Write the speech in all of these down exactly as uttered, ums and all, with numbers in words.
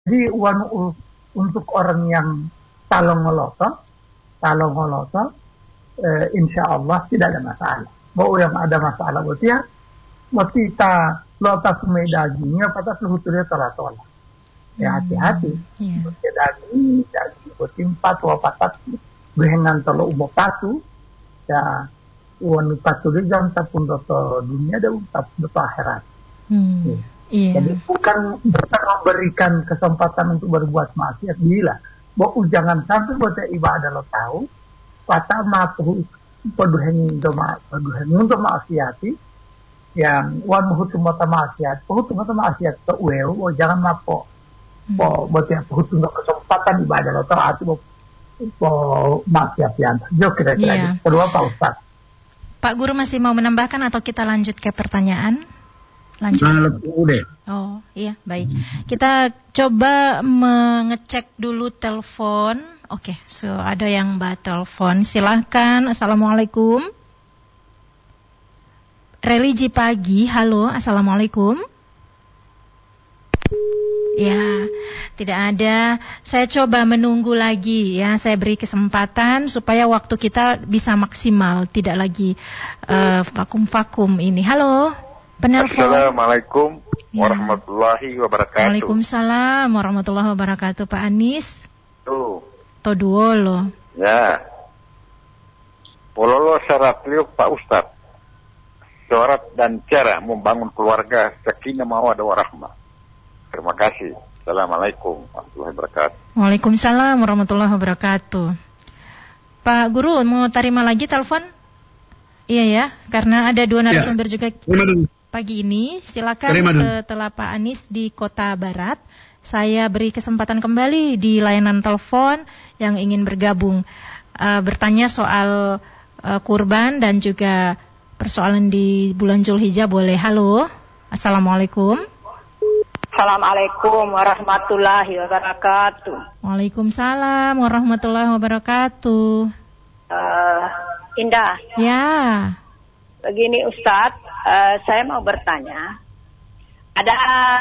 Jadi wan untuk orang yang talong ngoloto, talong ngoloto, eh, insya Allah tidak ada masalah. Bahwa yang ada masalah berarti ya, berarti ta lota sumai dagingnya, patas luhuturnya tola-tola. Ya hati-hati. Yeah. Berarti daging, daging berarti empat, wa patas, behengan tolo ubo patu, ya wan patu rizam tapun doto dunia dan tapun doto akhirat. Hmm. Ya. Yeah. Jadi bukan, bukan memberikan kesempatan untuk berbuat maksiat, bila bahwa jangan sampai buat ibadah lo tahu patah mapu paduhani untuk ma paduhani untuk maksiati yang wan muhutum mata maksiat muhutum mata maksiat ke ueu oh jangan mapo po buat ya muhutum untuk kesempatan ibadah lo tahu atau po maksiat yang jo kira-kira yeah. Kedua Pak Ustaz. Pak Guru masih mau menambahkan atau kita lanjut ke pertanyaan? Lanjut. Oh iya, baik. Kita coba mengecek dulu telepon. Oke, so ada yang mbak telepon. Silahkan. Assalamualaikum. Religi pagi. Halo, assalamualaikum. Ya, tidak ada. Saya coba menunggu lagi ya. Saya beri kesempatan supaya waktu kita bisa maksimal, tidak lagi uh, vakum-vakum ini. Halo. Penelpon. Assalamualaikum warahmatullahi wabarakatuh. Waalaikumsalam warahmatullahi wabarakatuh. Pak Anis. Tuh. Toduolo. Ya. Pololo syarat liuk Pak Ustaz. Syarat dan cara membangun keluarga sakinah mawaddah warahmah. Terima kasih. Assalamualaikum warahmatullahi wabarakatuh. Waalaikumsalam warahmatullahi wabarakatuh. Pak Guru mau terima lagi telepon? Iya ya, karena ada dua narasumber ya. Juga. Pagi ini, silakan setelah Pak Anis di Kota Barat, saya beri kesempatan kembali di layanan telepon yang ingin bergabung, uh, bertanya soal uh, kurban dan juga persoalan di bulan Zulhijjah boleh. Halo, assalamualaikum. Assalamualaikum warahmatullahi wabarakatuh. Waalaikumsalam warahmatullahi wabarakatuh. Uh, Indah. Ya. Begini Ustadz, uh, saya mau bertanya, ada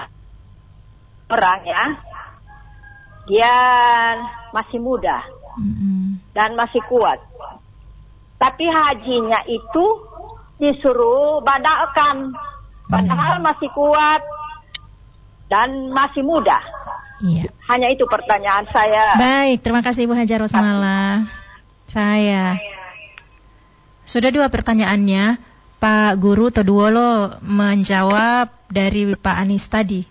orang ya, dia masih muda mm-hmm. dan masih kuat, tapi hajinya itu disuruh badalkan, padahal masih kuat dan masih muda. Iya. Hanya itu pertanyaan saya. Baik, terima kasih Ibu Hajar Rosmala. Saya. Sudah dua pertanyaannya. Pak Guru Toduolo menjawab dari Pak Anis tadi.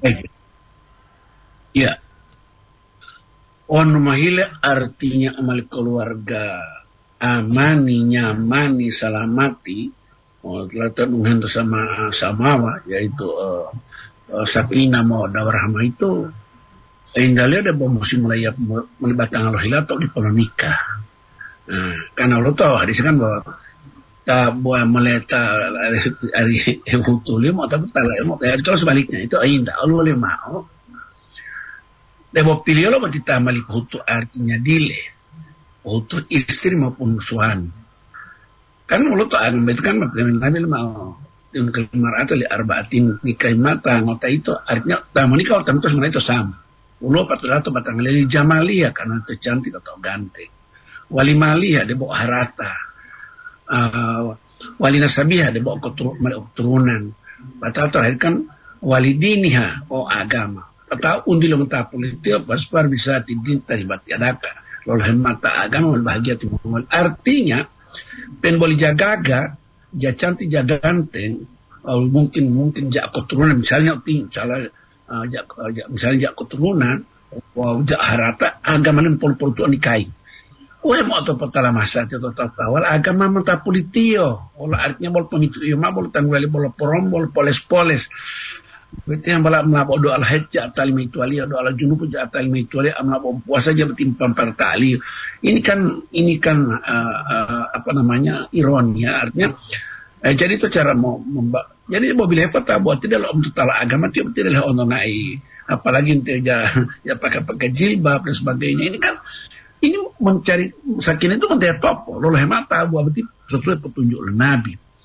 Ya. On mahile artinya amal keluarga amani, nyamani, salamati. Oh, telah terhubung sama samawa, yaitu uh, uh, sakinah mawaddah warahmah itu. Indahnya ada musim mulai melibatkan Allah atau di pola nikah. Nah, karena Allah tahu hadis kan bahwa tak buat meleta hari hutuli mau tapi tak lain mau itu sebaliknya itu indah Allah le mau debo pilih lo berarti tamali hutu artinya dile hutu istri maupun suami kan Allah tuh agam itu kan nabi mau dengan kelimar atau li arbaatin nikah mata ngota itu artinya tamu nikah tentu sebenarnya itu sama Allah patut atau batang lili jamalia karena itu cantik atau ganteng wali malia debo harata Uh, wali nasabiha dia bawa keturunan. Batal terakhir kan wali diniha oh agama. Atau undi lo mentah politik paspar bisa tidin taribat adaka. Lalu mata agama bahagia timur. Artinya pen boleh jagaga, ja cantik jaga ganteng. Uh, mungkin mungkin jak keturunan misalnya ting salah uh, jak, uh, jak, misalnya jak keturunan. Wow jak harata agama dan pol-pol tu nikai. Uwe mau atau petala masa itu tawal agama mentah politio, olah artinya bol pemicu iyo ma bol tangguli bol porom bol poles poles. Berarti yang balap melapor doa al hajjah atal mituali doa al junub atal mituali amna bom puasa aja bertimpang pertali. Ini kan ini kan uh, uh, apa namanya ironi ya artinya. Eh, jadi itu cara mau membak. Jadi mau bila hebat buat tidak lo untuk tala agama tidak tidak lah ononai. Apalagi dia ya pakai pakai jilbab dan sebagainya. Ini kan ini mencari sakinah itu mencari topo, loh mata buah betul sesuai petunjuk Nabi.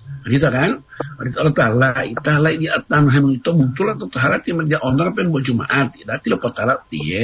Kita kan, Allah Ta'ala, ita lai di atan hamil itu muncul atau taharat yang menjadi onar pen buat Jumaat, tidak tidak potala tiye.